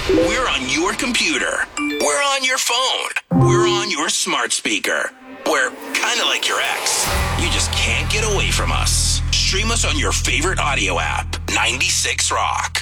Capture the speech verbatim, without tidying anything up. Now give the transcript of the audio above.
We're on your computer. We're on your phone. We're on your smart speaker. We're kind of like your ex. You just can't get away from us. Stream us on your favorite audio app, ninety-six Rock.